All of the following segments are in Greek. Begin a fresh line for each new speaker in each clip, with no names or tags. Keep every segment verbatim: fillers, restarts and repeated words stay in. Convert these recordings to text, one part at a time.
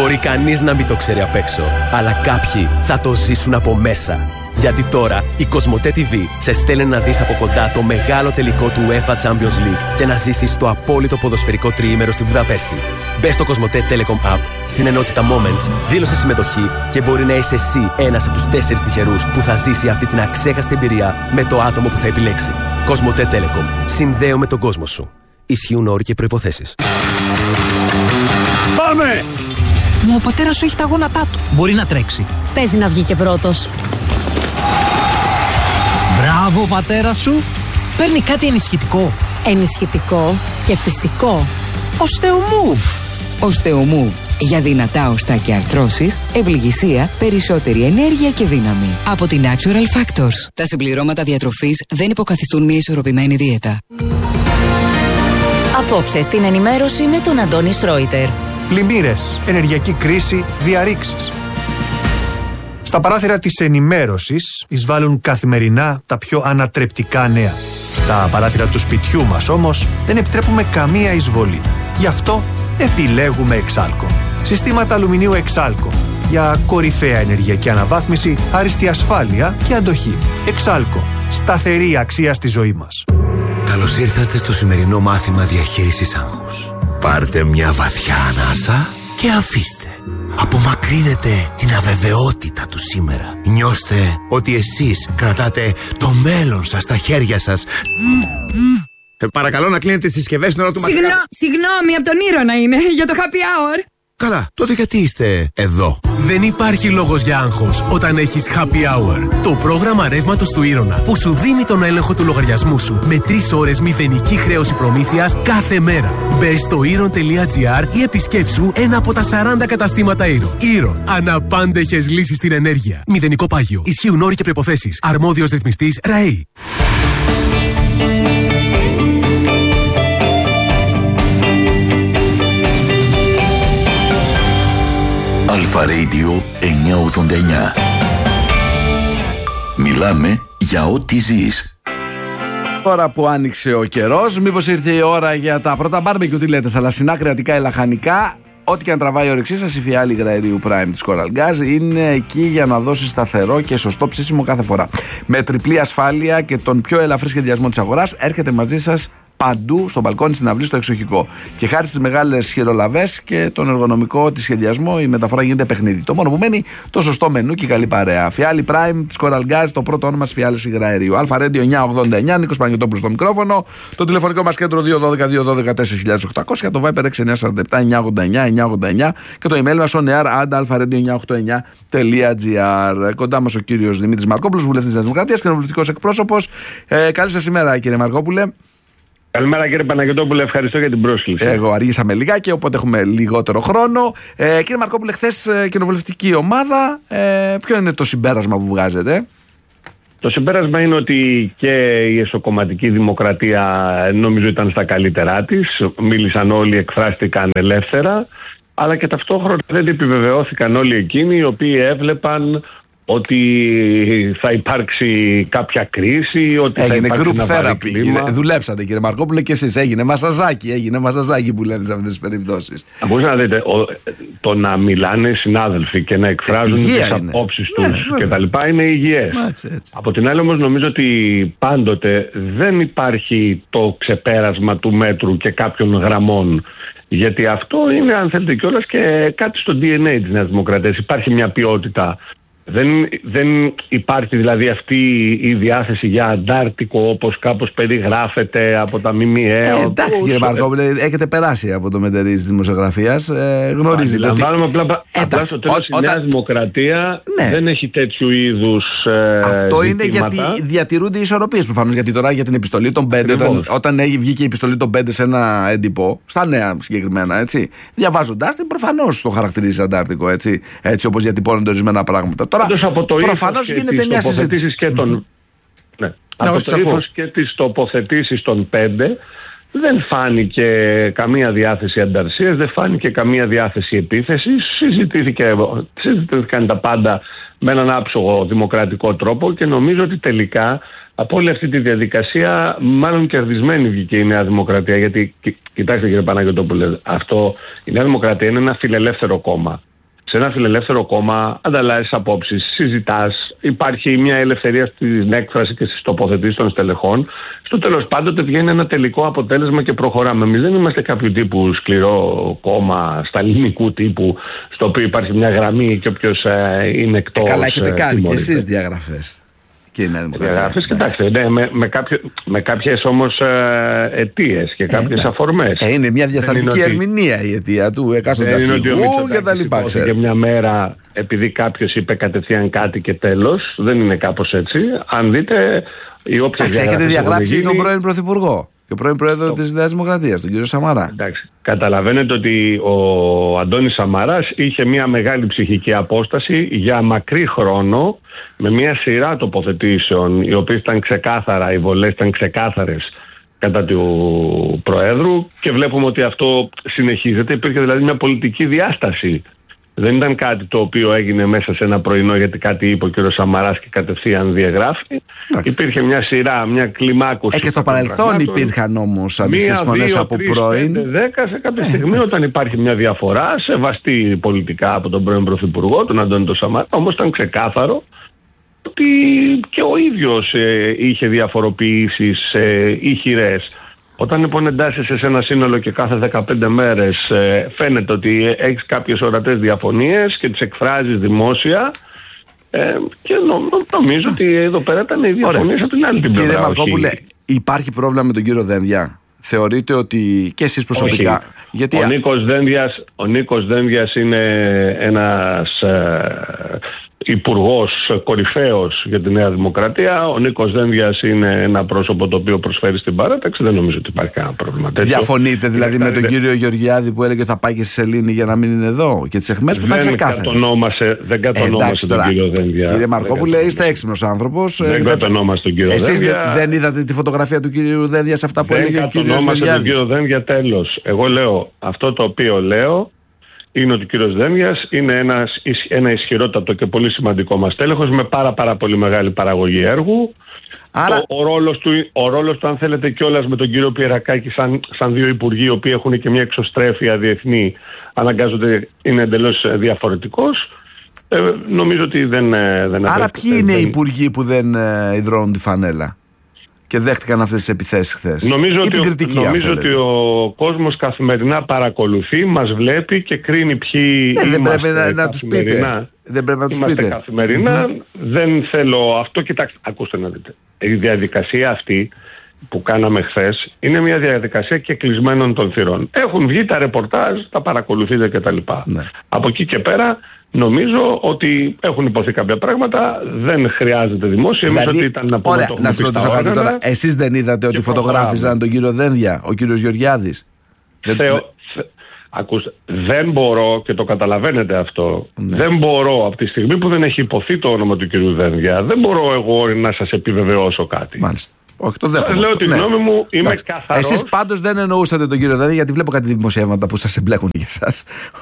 Μπορεί κανείς να μην το ξέρει απ' έξω, αλλά κάποιοι θα το ζήσουν από μέσα. Γιατί τώρα η Κοσμοτέ τι βι σε στέλνει να δεις από κοντά το μεγάλο τελικό του UEFA Champions League και να ζήσεις το απόλυτο ποδοσφαιρικό τριήμερο στη Βουδαπέστη. Μπες στο Κοσμοτέ Telecom App, στην ενότητα Moments, δήλωσε συμμετοχή και μπορεί να είσαι εσύ ένας από τους τέσσερις τυχερούς που θα ζήσει αυτή την αξέχαστη εμπειρία με το άτομο που θα επιλέξει. Κοσμοτέ Telecom. Συνδέω με τον κόσμο σου. Ισχύουν όροι και προϋποθέσεις.
Πάμε! Μα ο πατέρας σου έχει τα γόνατά του. Μπορεί να τρέξει.
Παίζει να βγει και πρώτος.
Μπράβο, πατέρα σου. Παίρνει κάτι ενισχυτικό.
Ενισχυτικό και φυσικό.
Οστεομούβ.
Οστεομούβ. Για δυνατά οστά και αρθρώσεις, ευληγησία, περισσότερη ενέργεια και δύναμη. Από τη Natural Factors. Τα συμπληρώματα διατροφής δεν υποκαθιστούν μια ισορροπημένη δίαιτα.
Απόψε στην ενημέρωση με τον Αντώνη Σρόιτερ.
Πλημμύρες, ενεργειακή κρίση, διαρρήξεις. Στα παράθυρα της ενημέρωσης εισβάλλουν καθημερινά τα πιο ανατρεπτικά νέα. Στα παράθυρα του σπιτιού μας όμως δεν επιτρέπουμε καμία εισβολή. Γι' αυτό επιλέγουμε Εξάλκο. Συστήματα αλουμινίου Εξάλκο. Για κορυφαία ενεργειακή αναβάθμιση, άριστη ασφάλεια και αντοχή. Εξάλκο. Σταθερή αξία στη ζωή μας.
Καλώς ήρθατε στο σημερινό μάθημα διαχείρισης άγχους. Πάρτε μια βαθιά ανάσα και αφήστε. Απομακρύνετε την αβεβαιότητα του σήμερα. Νιώστε ότι εσείς κρατάτε το μέλλον σας στα χέρια σας. Ε, παρακαλώ να κλείνετε τις συσκευές στην ώρα του μαθήματος.
Συγγνώ, συγγνώμη, από τον Ήρωνα είναι, για το happy hour.
Καλά, τότε γιατί είστε εδώ?
Δεν υπάρχει λόγος για άγχος όταν έχεις Happy Hour. Το πρόγραμμα ρεύματος του Ήρωνα που σου δίνει τον έλεγχο του λογαριασμού σου με τρεις ώρες μηδενική χρέωση προμήθειας κάθε μέρα. Μπες στο ήρων τελεία τζι άρ ή επισκέψου ένα από τα σαράντα καταστήματα Ήρων. Ήρων. Αναπάντεχες λύσεις στην ενέργεια. Μηδενικό πάγιο. Ισχύουν όροι και προϋποθέσεις. Αρμόδιος ρυθμιστής ΡΑΕΗ.
Αλφα Radio εννιακόσια ογδόντα εννιά. Μιλάμε για ό,τι ζεις.
Τώρα που άνοιξε ο καιρός, μήπως ήρθε η ώρα για τα πρώτα μπάρμπεκιου, τι λέτε, θαλασσινά, κρεατικά ή λαχανικά. Ό,τι και αν τραβάει η όρεξή σας, η φιάλη υγραερίου Prime της Coral Gas είναι εκεί για να δώσει σταθερό και σωστό ψήσιμο κάθε φορά. Με τριπλή ασφάλεια και τον πιο ελαφρύ σχεδιασμό της αγοράς, έρχεται μαζί σας παντού, στο μπαλκόνι, στην αυλή, στο εξοχικό. Και χάρη στις μεγάλες χειρολαβές και τον εργονομικό της σχεδιασμό, η μεταφορά γίνεται παιχνίδι. Το μόνο που μένει, το σωστό μενού και η καλή παρέα. Φιάλη Prime της Coral Gas, το πρώτο όνομα της φιάλης υγραερίου. Αλφα Radio εννιακόσια ογδόντα εννιά, Νίκος Παναγιωτόπουλος στο μικρόφωνο. Το τηλεφωνικό μας κέντρο δύο ένα δύο δύο ένα δύο τέσσερα χιλιάδες οκτακόσια, το Viber έξι εννιά τέσσερα επτά εννιακόσια ογδόντα εννιά εννιακόσια ογδόντα εννιά και το email μας on air at alpha radio εννιακόσια ογδόντα εννιά τελεία τζι άρ. Κοντά μας ο κύριος Δημήτρης Μαρκόπουλος, βουλευτής της Δημοκρατίας, κοινοβουλευτικός εκπρόσωπος. Ε, καλή σας ημέρα, κύριε Μαρκόπουλε.
Καλημέρα, κύριε Παναγιωτόπουλε, ευχαριστώ για την πρόσκληση.
Εγώ αργήσαμε λιγάκι, οπότε έχουμε λιγότερο χρόνο. Ε, κύριε Μαρκόπουλε, χθες ε, κοινοβουλευτική ομάδα, ε, ποιο είναι το συμπέρασμα που βγάζετε?
Το συμπέρασμα είναι ότι και η εσωκομματική δημοκρατία νομίζω ήταν στα καλύτερά της. Μίλησαν όλοι, εκφράστηκαν ελεύθερα, αλλά και ταυτόχρονα δεν επιβεβαιώθηκαν όλοι εκείνοι οι οποίοι έβλεπαν ότι θα υπάρξει κάποια κρίση, ότι
έγινε
θα υπάρξει
group
ένα
therapy. Κύριε, δουλέψατε, κύριε Μαρκόπουλε, και εσείς. Έγινε μασαζάκι, έγινε μασαζάκι που λένε σε αυτές τις περιπτώσεις.
Μπορείτε να δείτε, ο, το να μιλάνε συνάδελφοι και να εκφράζουν τις απόψεις τους ναι, κτλ. Είναι υγιές. Έτσι, έτσι. Από την άλλη όμως νομίζω ότι πάντοτε δεν υπάρχει το ξεπέρασμα του μέτρου και κάποιων γραμμών. Γιατί αυτό είναι, αν θέλετε κιόλας, και κάτι στο ντι εν έι της Νέας Δημοκρατίας. Υπάρχει μια ποιότητα. Δεν, δεν υπάρχει δηλαδή αυτή η διάθεση για αντάρτικο όπως κάπως περιγράφεται από τα ΜΜΕ.
Ε, εντάξει, κύριε Μαρκόπουλε, έχετε περάσει από το μετερίζει της δημοσιογραφίας. Ε, γνωρίζετε ότι...
Απλά, απλά στο τέλος η Νέα Δημοκρατία ναι. δεν έχει τέτοιου είδους ε,
αυτό είναι
ζητήματα.
Γιατί διατηρούνται οι ισορροπίες προφανώς. Γιατί τώρα για την επιστολή των πέντε, όταν, όταν βγήκε η επιστολή των πέντε σε ένα έντυπο, στα νέα συγκεκριμένα, έτσι, διαβάζοντας την, προφανώς το χαρακτηρίζει αντάρτικο, έτσι, έτσι όπως διατυπώνονται ορισμένα πράγματα.
Από το
προφανώς γίνεται μια συζήτηση.
Και τον... mm-hmm. ναι. ναι, από το ύφος και τις τοποθετήσεις των πέντε δεν φάνηκε καμία διάθεση ανταρσίας, δεν φάνηκε καμία διάθεση επίθεσης. Συζητήθηκε, συζητήθηκαν τα πάντα με έναν άψογο δημοκρατικό τρόπο και νομίζω ότι τελικά από όλη αυτή τη διαδικασία μάλλον κερδισμένη βγήκε η Νέα Δημοκρατία. Γιατί, κοιτάξτε κύριε Παναγιωτόπουλε, αυτό, η Νέα Δημοκρατία είναι ένα φιλελεύθερο κόμμα. σε ένα φιλελεύθερο κόμμα ανταλλάσσεις απόψεις, συζητάς, υπάρχει μια ελευθερία στην έκφραση και στις τοποθετήσεις των στελεχών. Στο τέλος πάντοτε βγαίνει ένα τελικό αποτέλεσμα και προχωράμε. Εμείς δεν είμαστε κάποιο τύπου σκληρό κόμμα σταλινικού τύπου, στο οποίο υπάρχει μια γραμμή και όποιος ε, είναι εκτός.
Ε, καλά, έχετε κάνει και εσείς διαγραφές.
Διαγραφές, κοιτάξτε, ναι, με, με, κάποιο, με κάποιες όμως ε, αιτίες και κάποιες ε, αφορμές.
Ε, είναι μια διασταλτική ερμηνεία η αιτία του εκάστοτε αρχηγού και τα λοιπά.
Και μια μέρα, επειδή κάποιος είπε κατευθείαν κάτι και τέλος, δεν είναι κάπως έτσι. Αν δείτε, οι όποιες
διαγραφές. Έχετε διαγράψει γίνει... τον πρώην Πρωθυπουργό και πρώην Πρόεδρο της Νέας Δημοκρατίας, τον κύριο Σαμαρά.
Εντάξει. Καταλαβαίνετε ότι ο Αντώνης Σαμαράς είχε μια μεγάλη ψυχική απόσταση για μακρύ χρόνο, με μια σειρά τοποθετήσεων, οι οποίες ήταν ξεκάθαρα, οι βολές ήταν ξεκάθαρες κατά του Προέδρου, και βλέπουμε ότι αυτό συνεχίζεται. Υπήρχε δηλαδή μια πολιτική διάσταση. Δεν ήταν κάτι το οποίο έγινε μέσα σε ένα πρωινό γιατί κάτι είπε ο κ. Σαμαράς και κατευθείαν διαγράφει. Okay. Υπήρχε μια σειρά, μια κλιμάκωση.
Ε, και στο παρελθόν υπήρχαν όμως αντίστοιχες φωνές από πρώην.
πέντε, δέκα σε κάποια στιγμή ε, όταν υπάρχει μια διαφορά, σεβαστή πολιτικά από τον πρώην Πρωθυπουργό, τον Αντώνη τον Σαμαρά, όμως ήταν ξεκάθαρο ότι και ο ίδιος ε, είχε διαφοροποιήσεις ε, ηχηρές. Όταν λοιπόν εντάσσεσαι σε ένα σύνολο και κάθε δεκαπέντε μέρες ε, φαίνεται ότι έχεις κάποιες ορατές διαφωνίες και τις εκφράζεις δημόσια, ε, και νο, νομίζω ότι εδώ πέρα ήταν οι διαφωνίες από την άλλη την πλευρά.
Κύριε Μαρκόπουλε, υπάρχει πρόβλημα με τον κύριο Δένδια? Θεωρείτε ότι και εσείς προσωπικά?
Όχι. Γιατί... Ο, Νίκος Δένδιας, ο Νίκος Δένδιας είναι ένας ε, υπουργός κορυφαίος για τη Νέα Δημοκρατία. Ο Νίκος Δένδιας είναι ένα πρόσωπο το οποίο προσφέρει στην παράταξη. Δεν νομίζω ότι υπάρχει κανένα πρόβλημα τέτοιο.
Διαφωνείτε δηλαδή είναι με τον κύριο Γεωργιάδη που έλεγε θα πάει και στη Σελήνη για να μην είναι εδώ, και τις αιχμές που ήταν ξεκάθαρες?
Δεν κατονόμασε τον κύριο Δένδια.
Κύριε Μαρκόπουλε, είστε έξυπνος άνθρωπος.
Δεν κατονόμασε τον κύριο
Δένδια. Εσείς δεν είδατε τη φωτογραφία του κύριου Δένδια σε αυτά που έλεγε ο κύριος Γεωργιάδης?
Τον κύριο Δένδια, τέλος. Εγώ λέω, αυτό το οποίο λέω είναι ότι ο κύριος Δένδιας είναι ένας, ένα ισχυρότατο και πολύ σημαντικό μας τέλεχος με πάρα πάρα πολύ μεγάλη παραγωγή έργου. Άρα... Ο, ο, ρόλος του, ο ρόλος του, αν θέλετε κιόλας, με τον κύριο Πιερακάκη σαν, σαν δύο υπουργοί οι οποίοι έχουν και μια εξωστρέφεια διεθνή, αναγκάζονται, είναι εντελώς διαφορετικός. Ε, νομίζω ότι δεν, δεν
Άρα ποιοι είναι οι υπουργοί που δεν ε, υδρώνουν τη φανέλα και δέχτηκαν αυτές τις επιθέσεις χθες?
Νομίζω, ότι,
κριτική,
νομίζω ότι ο κόσμος καθημερινά παρακολουθεί, μας βλέπει και κρίνει ποιοι
ναι,
είμαστε.
Δεν πρέπει να, να τους πείτε. Δεν πρέπει να τους
είμαστε
πείτε.
Καθημερινά. Mm-hmm. Δεν θέλω αυτό. Κοιτάξτε, ακούστε να δείτε. Η διαδικασία αυτή που κάναμε χθες είναι μια διαδικασία και κλεισμένων των θυρών. Έχουν βγει τα ρεπορτάζ, τα παρακολουθείτε κτλ. Ναι. Από εκεί και πέρα νομίζω ότι έχουν υποθεί κάποια πράγματα, δεν χρειάζεται δημόσια.
Δηλαδή,
εμείς ότι ήταν να πούμε
ωραία,
το
να σας ρωτήσω κάτι τώρα. Εσείς δεν είδατε ότι φωτογράφιζαν τον κύριο Δένδια, ο κύριος Γεωργιάδης?
Θεω... Δε... Ακούστε, δεν μπορώ, και το καταλαβαίνετε αυτό, ναι. δεν μπορώ από τη στιγμή που δεν έχει υποθεί το όνομα του κύριου Δένδια, δεν μπορώ εγώ να σας επιβεβαιώσω κάτι.
Μάλιστα. Όχι, το δέχομαι.
Λέω τη ναι. γνώμη μου, είμαι καθαρός.
Εσείς πάντως δεν εννοούσατε τον κύριο Δένδια, γιατί βλέπω κάτι δημοσιεύματα που σας εμπλέκουν για εσάς.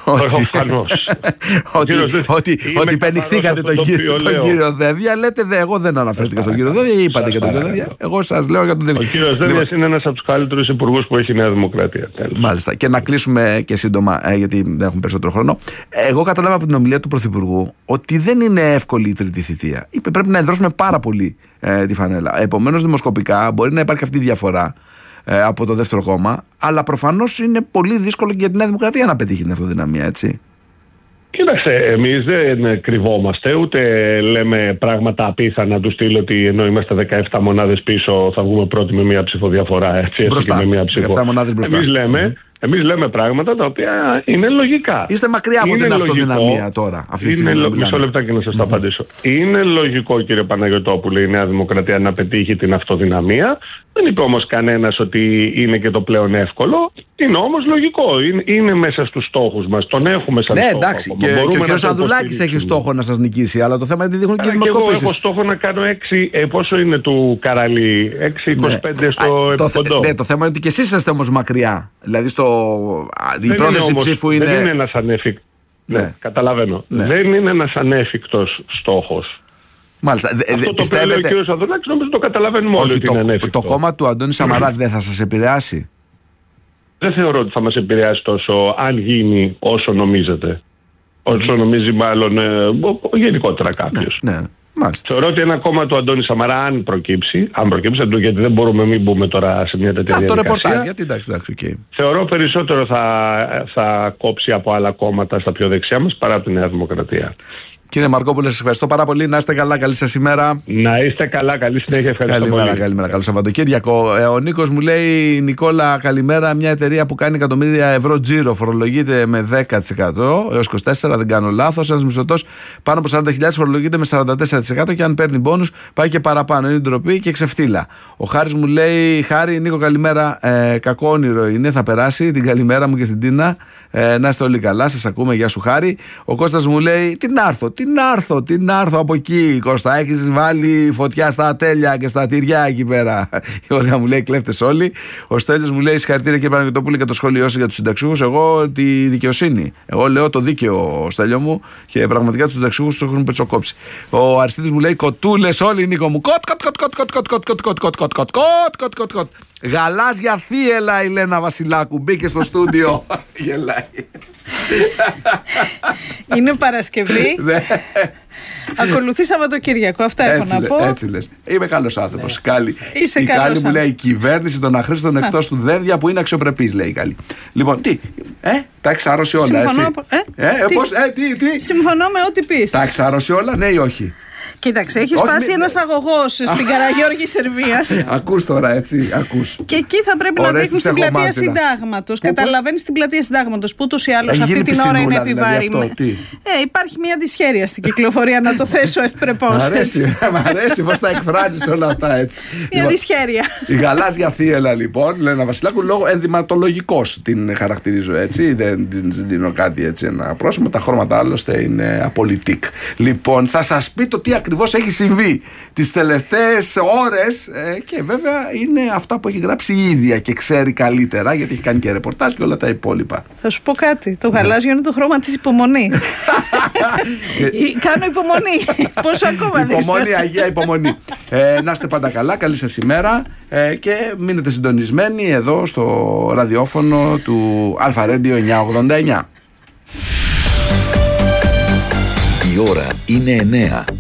ότι ότι, ότι πενιχθήκατε τον κύριο, τον κύριο Δένδια. Λέτε, δε, εγώ δεν αναφέρθηκα στον κύριο Δένδια, είπατε και τον κύριο Δένδια. Εγώ σας λέω για τον Δένδια.
Ο κύριος Δένδιας είναι ένας από τους καλύτερους υπουργούς που έχει η Νέα Δημοκρατία.
Μάλιστα. Και να κλείσουμε και σύντομα, γιατί δεν έχουμε περισσότερο χρόνο. Εγώ κατάλαβα από την ομιλία του Πρωθυπουργού ότι δεν είναι εύκολη η τρίτη θητεία. Είπε πρέπει να εδρώσουμε πάρα πολύ ε, τη φανέλα. Επομένως, δημοσκοπικά μπορεί να υπάρχει αυτή η διαφορά ε, από το δεύτερο κόμμα, αλλά προφανώς είναι πολύ δύσκολο και για τη Νέα Δημοκρατία να πετύχει την αυτοδυναμία, έτσι.
Κοίταξε, εμείς δεν κρυβόμαστε, ούτε λέμε πράγματα απίθανα του στυλ ότι ενώ είμαστε δεκαεπτά μονάδες πίσω θα βγούμε πρώτοι με μια ψηφοδιαφορά. Έτσι, έτσι, και με μια ψηφο... Εμείς λέμε, εμείς λέμε πράγματα τα οποία είναι λογικά.
Είστε μακριά από
είναι
την
λογικό,
αυτοδυναμία τώρα. Αυτή
είναι λο... Μισό λεπτάκι να σας το απαντήσω. Είναι λογικό, κύριε Παναγιωτόπουλε, η Νέα Δημοκρατία να πετύχει την αυτοδυναμία. Δεν είπε όμως κανένας ότι είναι και το πλέον εύκολο. Είναι όμως λογικό. Είναι, είναι μέσα στους στόχους μας. Τον έχουμε σαν
ναι,
στόχο.
Εντάξει, και, και ο κ. Σανδουλάκης έχει στόχο να σας νικήσει, αλλά το θέμα είναι ότι δείχνουν και οι δημοσκοπήσεις.
Εγώ έχω στόχο να κάνω έξι. Ε, πόσο είναι του Καραλή, έξι είκοσι πέντε ναι. στο επικοντό.
Ναι, το θέμα είναι ότι και εσείς είστε όμως μακριά. Δηλαδή στο. Η
δεν
πρόθεση
όμως,
ψήφου είναι.
Δεν είναι ένας ανέφικτος. Ναι, ναι, καταλαβαίνω. Ναι. Δεν είναι ένας ανέφικτος στόχος.
Μάλιστα.
Αυτό το
πιστεύετε...
οποίο λέει ο κ. Σανδουλάκης νομίζω το καταλαβαίνουμε όλοι ότι είναι ανέφικτο.
Το κόμμα του Αντώνη Σαμαρά δεν θα σας επηρεάσει?
Δεν θεωρώ ότι θα μας επηρεάσει τόσο αν γίνει όσο νομίζετε. όσο νομίζει μάλλον ε, γενικότερα κάποιος.
Ναι, ναι. Μάλιστα.
Θεωρώ ότι ένα κόμμα του Αντώνη Σαμαρά, αν προκύψει, αν προκύψει, γιατί δεν μπορούμε να μην μπούμε τώρα σε μια τέτοια διαδικασία.
Αυτό ρεπορτάζ, γιατί εντάξει, εντάξει, okay.
Θεωρώ περισσότερο θα, θα κόψει από άλλα κόμματα στα πιο δεξιά μας παρά από τη Νέα Δημοκρατία.
Κύριε Μαρκόπουλε, σας ευχαριστώ πάρα πολύ. Να είστε καλά, καλή σας ημέρα.
Να είστε καλά, καλή συνέχεια. Ευχαριστώ
καλημέρα,
πολύ.
Καλημέρα, καλό Σαββατοκύριακο. Ε, ο Νίκος μου λέει: Νικόλα, καλημέρα. Μια εταιρεία που κάνει εκατομμύρια ευρώ τζίρο φορολογείται με δέκα τοις εκατό έως είκοσι τέσσερα τοις εκατό, δεν κάνω λάθος. Ένας μισθωτός πάνω από σαράντα χιλιάδες φορολογείται με σαράντα τέσσερα τοις εκατό και αν παίρνει μπόνους πάει και παραπάνω. Είναι ντροπή και ξεφτύλα. Ο Χάρης μου λέει: Χάρη, Νίκο, καλημέρα. Ε, κακό όνειρο είναι, θα περάσει. Την καλημέρα μου και στην Τίνα. Ε, να είστε όλοι καλά, σας ακούμε. Γεια σου, Χάρη. Ο Κώστας μου λέει: Τι να έρθω, τι να έρθω, τι να έρθω από εκεί, Κώστα. Έχεις βάλει φωτιά στα ατέλεια και στα τυριά εκεί πέρα. Η Όλγα μου λέει: Κλέφτες όλοι. Ο Στέλιος μου λέει: Συγχαρητήρια κύριε Παναγιωτόπουλε για το σχόλιο σας για τους συνταξιούχους. Εγώ τη δικαιοσύνη. Εγώ λέω το δίκαιο, Στέλιο μου, και πραγματικά τους συνταξιούχους τους έχουν πετσοκόψει. Ο Αριστίδης μου λέει: Κοτούλες όλοι, Νίκο μου. Κοτ, κοτ, κοτ, κοτ, κοτ, κοτ, κοτ, κοτ, κοτ, κοτ, κοτ, κοτ, κοτ. Γαλάζια θύελα η Λένα Βασιλάκου. Μπήκε στο στούντιο. Γελάει.
Είναι Παρασκευή. Ακολουθεί Σαββατοκύριακο. Αυτά έχω να πω.
Έτσι λες. Είμαι καλός άνθρωπος.
Είσαι
η
καλός
Κάλλη μου λέει: Η κυβέρνηση των αχρήστων εκτός του δένδια που είναι αξιοπρεπής, λέει η Κάλλη. Λοιπόν, τι, ε, τα έχεις άρρωση όλα, έτσι.
Ε,
ε, πώς, ε, τι, τι.
Συμφωνώ με ό,τι πεις.
Τα έχεις άρρωση όλα, ναι ή όχι.
Κοίταξε, έχει σπάσει ένα αγωγό στην Καραγιώργη Σερβίας.
Ακούς τώρα, έτσι, ακούς.
Και εκεί θα πρέπει να δείχνουν στην πλατεία Συντάγματος. Καταλαβαίνεις την πλατεία Συντάγματος που ούτως ή άλλως αυτή την ώρα είναι επιβαρημένη. Ε, υπάρχει μια δυσχέρεια στην κυκλοφορία, να το θέσω ευπρεπώς.
Μ' αρέσει, μ' αρέσει πώς τα εκφράζεις όλα αυτά, έτσι.
Μια δυσχέρεια.
Η γαλάζια θύελα, λοιπόν, Λένα Βασιλάκου, λόγω ενδυματολογικός την χαρακτηρίζω, έτσι. Δεν δίνω κάτι έτσι ένα πρόσωπο. Τα χρώματα άλλωστε είναι απολυτικ. Λοιπόν, θα σας πει το τι ακριβώς έχει συμβεί τις τελευταίες ώρες ε, και βέβαια είναι αυτά που έχει γράψει η ίδια και ξέρει καλύτερα, γιατί έχει κάνει και ρεπορτάζ και όλα τα υπόλοιπα.
Θα σου πω κάτι, το γαλάζιο είναι το χρώμα της υπομονή. Κάνω υπομονή. Πόσο ακόμα δεν
Υπομονή, Αγία υπομονή. ε, να είστε πάντα καλά, καλή σας ημέρα ε, και μείνετε συντονισμένοι εδώ στο ραδιόφωνο του Αλφα Ρέντιο εννιακόσια ογδόντα εννιά.
Η ώρα είναι εννέα.